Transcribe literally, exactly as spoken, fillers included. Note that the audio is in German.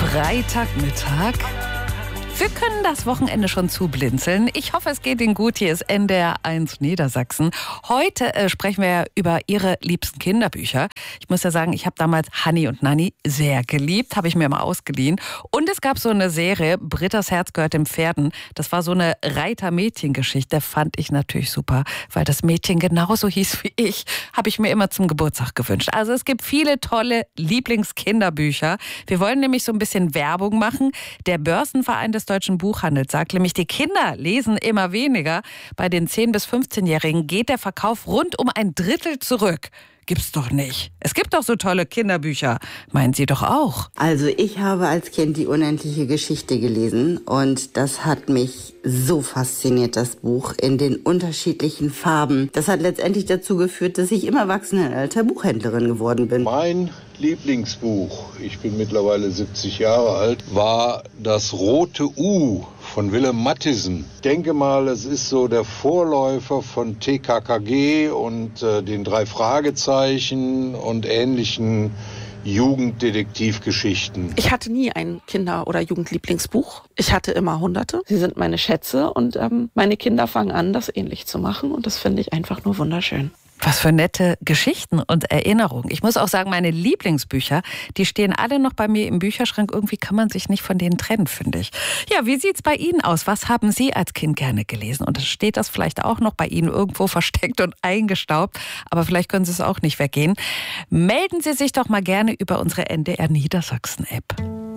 Freitagmittag. Wir können das Wochenende schon zublinzeln. Ich hoffe, es geht Ihnen gut. Hier ist N D R eins Niedersachsen. Heute äh, sprechen wir über Ihre liebsten Kinderbücher. Ich muss ja sagen, ich habe damals Hanni und Nanni sehr geliebt, habe ich mir mal ausgeliehen. Und es gab so eine Serie, Britta's Herz gehört den Pferden. Das war so eine Reiter-Mädchen-Geschichte, fand ich natürlich super, weil das Mädchen genauso hieß wie ich, habe ich mir immer zum Geburtstag gewünscht. Also es gibt viele tolle Lieblingskinderbücher. Wir wollen nämlich so ein bisschen Werbung machen. Der Börsenverein des Deutschen Buchhandels sagt nämlich, die Kinder lesen immer weniger. Bei den zehn- bis fünfzehnjährigen geht der Verkauf rund um ein Drittel zurück. Gibt's doch nicht. Es gibt doch so tolle Kinderbücher. Meinen Sie doch auch? Also ich habe als Kind die unendliche Geschichte gelesen und das hat mich so fasziniert, das Buch, in den unterschiedlichen Farben. Das hat letztendlich dazu geführt, dass ich im Erwachsenenalter Buchhändlerin geworden bin. Mein Lieblingsbuch, ich bin mittlerweile siebzig Jahre alt, war Das rote U von Willem Matthijssen. Ich denke mal, es ist so der Vorläufer von T K K G und äh, den drei Fragezeichen und ähnlichen Jugenddetektivgeschichten. Ich hatte nie ein Kinder- oder Jugendlieblingsbuch. Ich hatte immer Hunderte. Sie sind meine Schätze und ähm, meine Kinder fangen an, das ähnlich zu machen und das finde ich einfach nur wunderschön. Was für nette Geschichten und Erinnerungen. Ich muss auch sagen, meine Lieblingsbücher, die stehen alle noch bei mir im Bücherschrank. Irgendwie kann man sich nicht von denen trennen, finde ich. Ja, wie sieht's bei Ihnen aus? Was haben Sie als Kind gerne gelesen? Und steht das vielleicht auch noch bei Ihnen irgendwo versteckt und eingestaubt? Aber vielleicht können Sie es auch nicht weggehen. Melden Sie sich doch mal gerne über unsere N D R Niedersachsen-App.